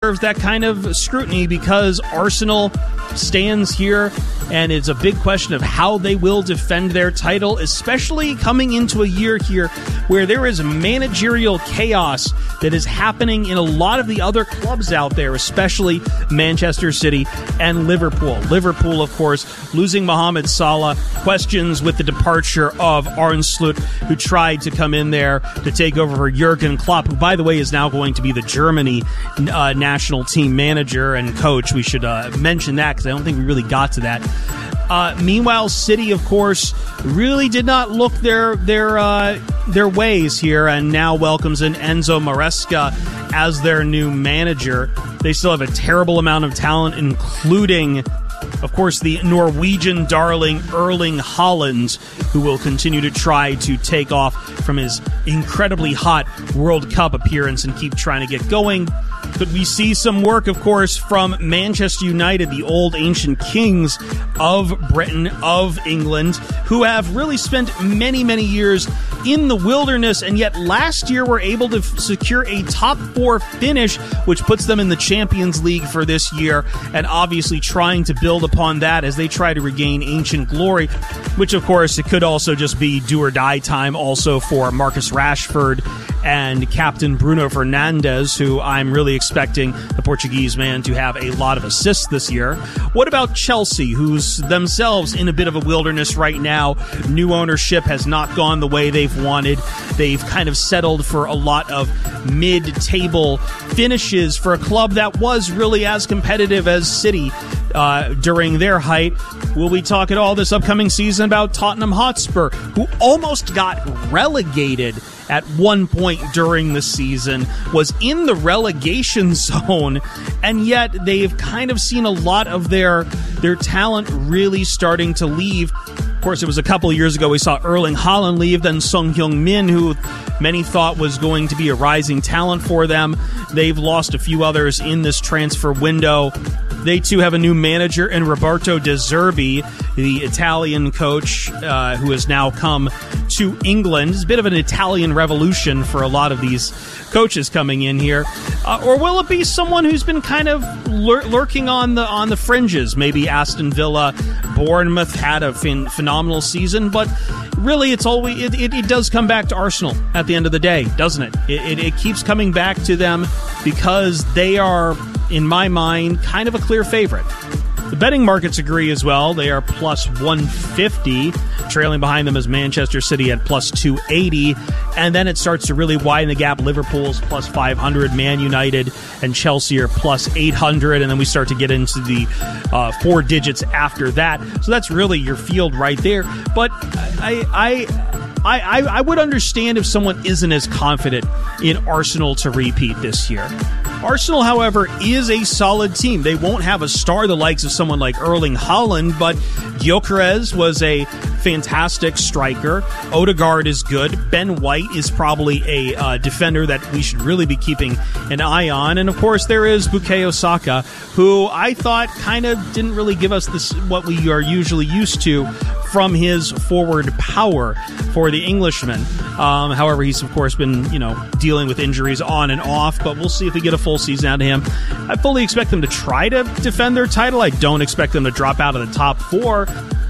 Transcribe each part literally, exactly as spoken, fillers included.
deserves that kind of scrutiny because Arsenal stands here, and it's a big question of how they will defend their title, especially coming into a year here where there is managerial chaos that is happening in a lot of the other clubs out there, especially Manchester City and Liverpool. Liverpool, of course, losing Mohamed Salah, questions with the departure of Arne Slot, who tried to come in there to take over for Jurgen Klopp, who, by the way, is now going to be the Germany uh, national team manager and coach. We should uh, mention that because I don't think we really got to that. Uh, meanwhile, City, of course, really did not look their their uh, their ways here, and now welcomes in Enzo Maresca as their new manager. They still have a terrible amount of talent, including, of course, the Norwegian darling Erling Haaland, who will continue to try to take off from his incredibly hot World Cup appearance and keep trying to get going. Could we see some work, of course, from Manchester United, the old ancient kings of Britain, of England, who have really spent many, many years in the wilderness, and yet last year were able to f- secure a top four finish, which puts them in the Champions League for this year, and obviously trying to build upon that as they try to regain ancient glory, which, of course, it could also just be do or die time also for Marcus Rashford and Captain Bruno Fernandes, who I'm really expecting the Portuguese man to have a lot of assists this year. What about Chelsea, who's themselves in a bit of a wilderness right now? New ownership has not gone the way they've wanted. They've kind of settled for a lot of mid-table finishes for a club that was really as competitive as City uh, during their height. Will we talk at all this upcoming season about Tottenham Hotspur, who almost got relegated at one point during the season, was in the relegation zone, and yet they've kind of seen a lot of their their talent really starting to leave. Of course, it was a couple of years ago we saw Erling Haaland leave, then Son Heung-min, who many thought was going to be a rising talent for them. They've lost a few others in this transfer window. They, too, have a new manager in Roberto De Zerbi, the Italian coach uh, who has now come to England. It's a bit of an Italian revolution for a lot of these coaches coming in here. Uh, or will it be someone who's been kind of lur- lurking on the on the fringes? Maybe Aston Villa, Bournemouth had a fin- phenomenal season, but really it's always it, it, it does come back to Arsenal at the end of the day, doesn't it? It, it? it keeps coming back to them because they are, in my mind, kind of a clear favorite. The betting markets agree as well. They are plus one fifty. Trailing behind them is Manchester City at plus two eighty. And then it starts to really widen the gap. Liverpool's plus five hundred. Man United and Chelsea are plus eight hundred. And then we start to get into the uh, four digits after that. So that's really your field right there. But I... I I, I would understand if someone isn't as confident in Arsenal to repeat this year. Arsenal, however, is a solid team. They won't have a star the likes of someone like Erling Haaland, but Gyökeres was a fantastic striker. Odegaard is good. Ben White is probably a uh, defender that we should really be keeping an eye on. And, of course, there is Bukayo Saka, who I thought kind of didn't really give us this what we are usually used to from his forward power for the Englishman. Um, however, he's, of course, been, you know, dealing with injuries on and off, but we'll see if we get a full season out of him. I fully expect them to try to defend their title. I don't expect them to drop out of the top four.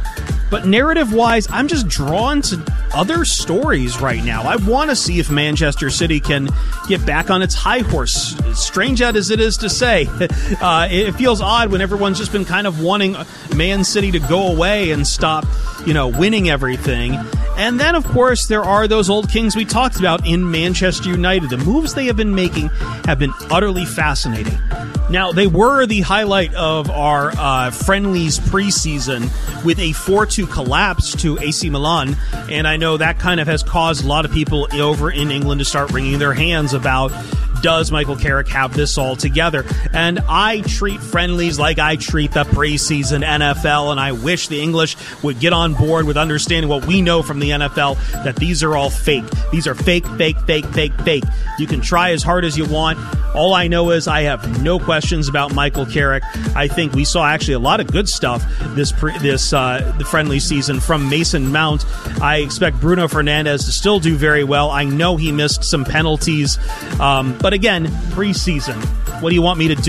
But narrative-wise, I'm just drawn to other stories right now. I want to see if Manchester City can get back on its high horse. Strange as it is to say, uh, it feels odd when everyone's just been kind of wanting Man City to go away and stop, you know, winning everything. And then, of course, there are those old kings we talked about in Manchester United. The moves they have been making have been utterly fascinating. Now, they were the highlight of our uh, friendlies preseason with a four two collapse to A C Milan, and I know that kind of has caused a lot of people over in England to start wringing their hands about, does Michael Carrick have this all together? And I treat friendlies like I treat the preseason N F L, and I wish the English would get on board with understanding what we know from the N F L, that these are all fake. These are fake, fake, fake, fake, fake. You can try as hard as you want. All I know is I have no questions about Michael Carrick. I think we saw actually a lot of good stuff this pre- this uh, the friendly season from Mason Mount. I expect Bruno Fernandes to still do very well. I know he missed some penalties, um, but again, preseason. What do you want me to do?